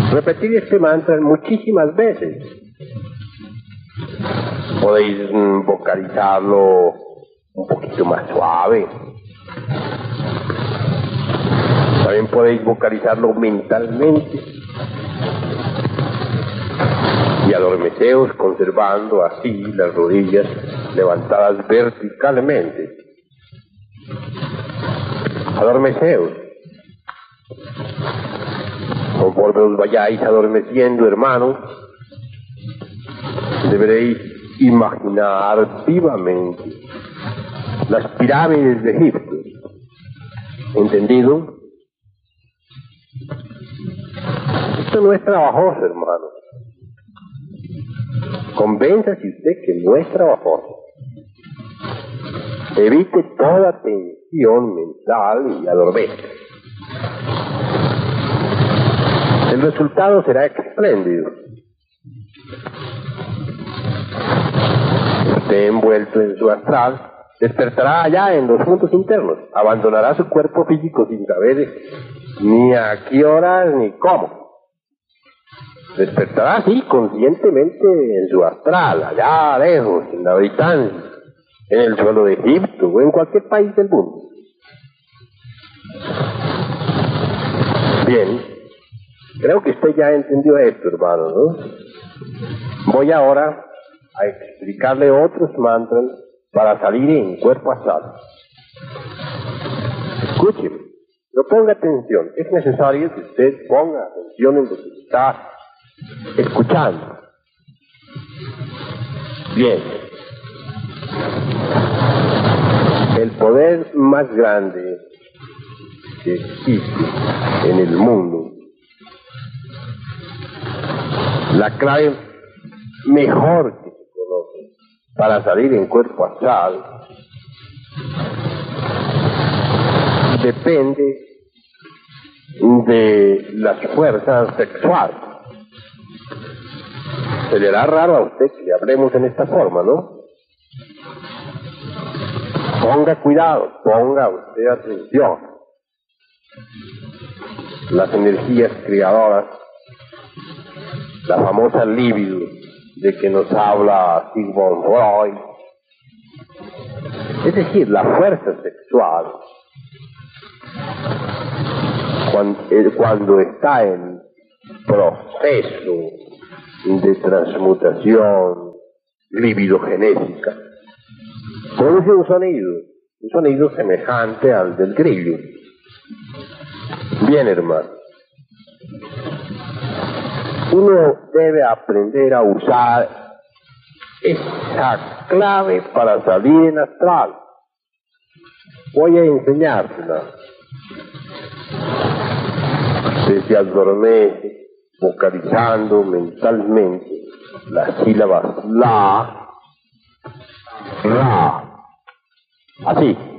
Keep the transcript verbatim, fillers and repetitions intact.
repetir este mantra muchísimas veces. Podéis mm, vocalizarlo un poquito más suave. También podéis vocalizarlo mentalmente. Y adormeceos conservando así las rodillas levantadas verticalmente. Adormeceos. Conforme os vayáis adormeciendo, hermanos, deberéis imaginar vivamente las pirámides de Egipto. ¿Entendido? Esto no es trabajoso, hermano. Convénzase usted que no es trabajoso. Evite toda tensión mental y adormezca. El resultado será espléndido. Usted, envuelto en su astral, despertará allá en los puntos internos. Abandonará su cuerpo físico sin saber ni a qué horas ni cómo. Despertará así conscientemente en su astral, allá lejos, en la distancia, en el suelo de Egipto o en cualquier país del mundo. Bien, creo que usted ya entendió esto, hermano, ¿no? Voy ahora a explicarle otros mantras para salir en cuerpo astral. Escúcheme, no ponga atención, es necesario que usted ponga atención en lo que está escuchando. Bien. El poder más grande que existe en el mundo, la clave mejor que se conoce para salir en cuerpo astral, depende de las fuerzas sexuales. Se le hará raro a usted que hablemos en esta forma, ¿no? Ponga cuidado, ponga usted atención. Las energías creadoras, la famosa libido de que nos habla Sigmund Freud, es decir, la fuerza sexual, cuando, cuando está en proceso de transmutación libidogenética, produce un sonido, un sonido semejante al del grillo. Bien, hermano, uno debe aprender a usar esa clave para salir en astral. Voy a enseñársela. Usted se adormece vocalizando mentalmente las sílabas la, ra, así.